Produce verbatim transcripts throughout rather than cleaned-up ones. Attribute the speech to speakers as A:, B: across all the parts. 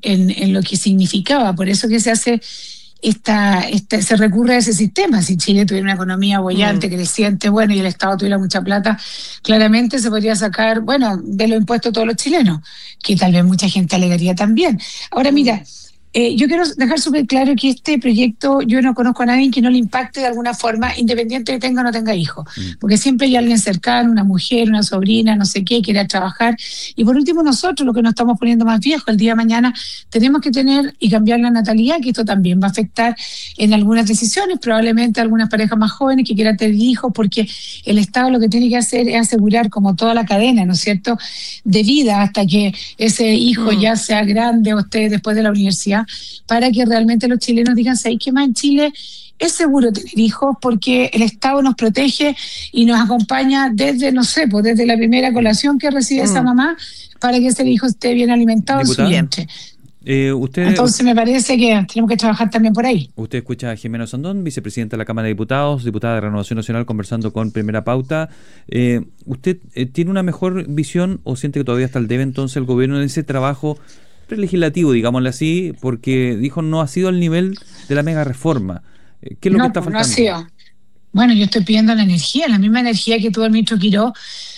A: en, en lo que significaba. Por eso que se hace esta, esta, se recurre a ese sistema. Si Chile tuviera una economía bollante, mm. creciente, bueno, y el Estado tuviera mucha plata, claramente se podría sacar, bueno, de los impuestos a todos los chilenos, que tal vez mucha gente alegaría también. Ahora, mira, Eh, yo quiero dejar súper claro que este proyecto, yo no conozco a nadie que no le impacte de alguna forma, independiente de que tenga o no tenga hijos, mm. porque siempre hay alguien cercano, una mujer, una sobrina, no sé qué, quiera trabajar. Y por último, nosotros, los que nos estamos poniendo más viejos, el día de mañana tenemos que tener y cambiar la natalidad, que esto también va a afectar en algunas decisiones, probablemente algunas parejas más jóvenes que quieran tener hijos, porque el Estado lo que tiene que hacer es asegurar como toda la cadena, ¿no es cierto?, de vida hasta que ese hijo mm. ya sea grande o esté después de la universidad, para que realmente los chilenos digan, ¿sabes qué más? En Chile es seguro tener hijos porque el Estado nos protege y nos acompaña desde, no sé, pues desde la primera colación que recibe mm. esa mamá para que ese hijo esté bien alimentado en su vientre.
B: Eh, usted,
A: Entonces me parece que tenemos que trabajar también por ahí.
B: Usted escucha a Jimena Sandón, vicepresidenta de la Cámara de Diputados, diputada de Renovación Nacional, conversando con Primera Pauta. Eh, ¿Usted eh, tiene una mejor visión o siente que todavía está al debe entonces el gobierno en ese trabajo prelegislativo, digámosle así, porque dijo no ha sido al nivel de la mega reforma? ¿Qué es lo
A: no,
B: que está faltando?
A: No ha sido. Bueno, yo estoy pidiendo la energía, la misma energía que tuvo el ministro Quiró,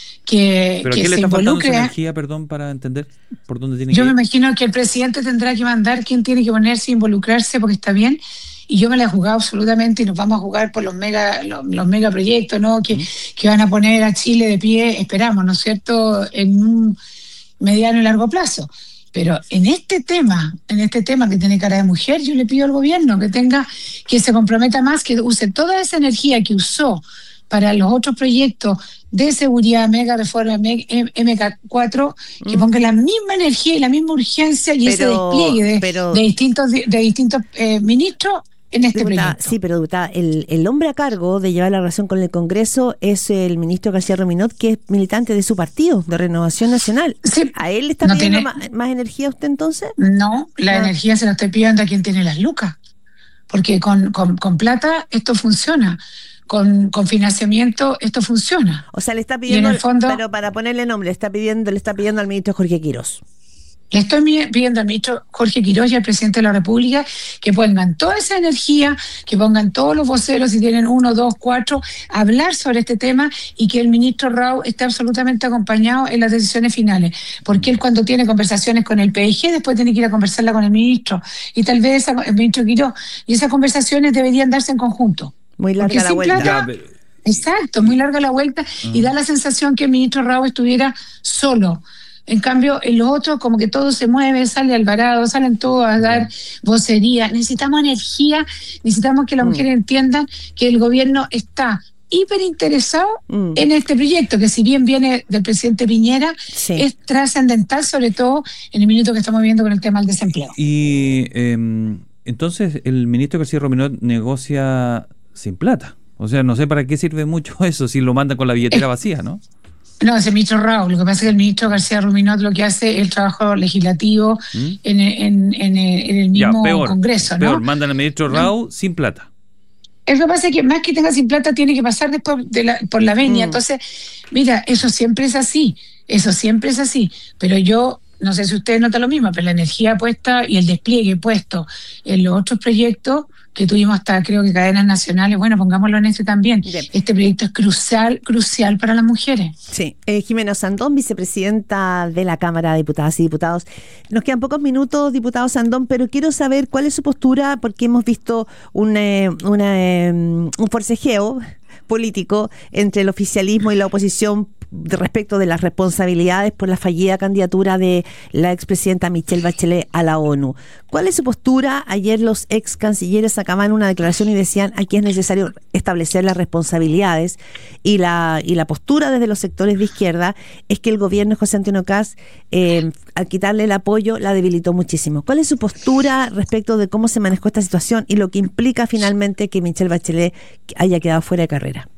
A: que,
B: ¿Pero
A: que
B: qué
A: se
B: le está
A: involucre.
B: faltando esa energía, perdón, para entender por dónde tiene
A: yo
B: que
A: Yo
B: ir?
A: me imagino que el presidente tendrá que mandar quién tiene que ponerse e involucrarse porque está bien. Y yo me la he jugado absolutamente y nos vamos a jugar por los mega los, los megaproyectos, ¿no? Que, ¿Mm? que van a poner a Chile de pie, esperamos, ¿no es cierto?, en un mediano y largo plazo. Pero en este tema, en este tema que tiene cara de mujer, yo le pido al gobierno que tenga, que se comprometa más, que use toda esa energía que usó para los otros proyectos de seguridad, mega reforma, M K cuatro, que ponga la misma energía y la misma urgencia y pero, ese despliegue de, pero, de distintos, de, de distintos eh, ministros en este
C: diputada,
A: proyecto.
C: Sí, pero diputada, el, el hombre a cargo de llevar la relación con el Congreso es el ministro García Ruminot, que es militante de su partido, de Renovación Nacional.
A: Sí,
C: ¿A él le está
A: no
C: pidiendo
A: tiene,
C: más, más energía a usted entonces?
A: No, la ah. energía se la estoy pidiendo a quien tiene las lucas, porque con, con, con plata esto funciona. Con, con financiamiento esto funciona.
C: O sea, le está pidiendo,
A: en el fondo,
C: pero para ponerle nombre, le está pidiendo, le está pidiendo al ministro Jorge Quirós.
A: Le estoy pidiendo al ministro Jorge Quirós y al presidente de la República que pongan toda esa energía, que pongan todos los voceros, si tienen uno, dos, cuatro, a hablar sobre este tema y que el ministro Rao esté absolutamente acompañado en las decisiones finales. Porque él cuando tiene conversaciones con el P I G, después tiene que ir a conversarla con el ministro. Y tal vez esa, el ministro Quirós, y esas conversaciones deberían darse en conjunto.
C: Muy larga la vuelta.
A: Plata, ya, pero... Exacto, muy larga la vuelta uh-huh. y da la sensación que el ministro Rao estuviera solo. En cambio, en los otros como que todo se mueve, sale Alvarado, salen todos a dar vocería. Necesitamos energía, necesitamos que las uh-huh. mujeres entiendan que el gobierno está hiper interesado uh-huh. en este proyecto, que si bien viene del presidente Piñera, sí. es trascendental, sobre todo en el minuto que estamos viviendo con el tema del desempleo.
B: Y eh, entonces el ministro García Ruminot negocia sin plata. O sea, no sé para qué sirve mucho eso si lo mandan con la billetera eh, vacía, ¿no?
A: No, es el ministro Rao. Lo que pasa es que el ministro García Ruminot lo que hace es el trabajo legislativo ¿Mm? en, en, en, en el mismo
B: ya, peor,
A: Congreso, ¿no?
B: Peor, mandan al ministro Rao ¿no? sin plata.
A: Lo que pasa es que más que tenga sin plata tiene que pasar después de la, por la venia. Mm. Entonces, mira, eso siempre es así. Eso siempre es así. Pero yo... No sé si ustedes notan lo mismo, pero la energía puesta y el despliegue puesto en los otros proyectos que tuvimos hasta creo que cadenas nacionales, bueno, pongámoslo en este también. Bien. Este proyecto es crucial, crucial para las mujeres.
C: Sí, eh, Jimena Sandón, vicepresidenta de la Cámara de Diputadas y Diputados. Nos quedan pocos minutos, diputado Sandón, pero quiero saber cuál es su postura, porque hemos visto un, eh, una, eh, un forcejeo político entre el oficialismo y la oposición respecto de las responsabilidades por la fallida candidatura de la expresidenta Michelle Bachelet a la ONU. ¿Cuál es su postura? Ayer los ex cancilleres sacaban una declaración y decían aquí es necesario establecer las responsabilidades y la y la postura desde los sectores de izquierda es que el gobierno de José Antonio Kast eh, al quitarle el apoyo la debilitó muchísimo. ¿Cuál es su postura respecto de cómo se manejó esta situación y lo que implica finalmente que Michelle Bachelet haya quedado fuera de carrera?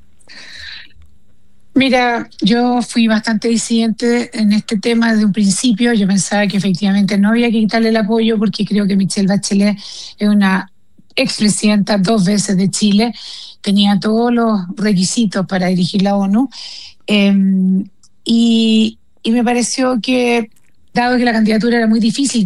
A: Mira, yo fui bastante disidente en este tema desde un principio. Yo pensaba que efectivamente no había que quitarle el apoyo porque creo que Michelle Bachelet es una expresidenta dos veces de Chile, tenía todos los requisitos para dirigir la ONU eh, y, y me pareció que, dado que la candidatura era muy difícil,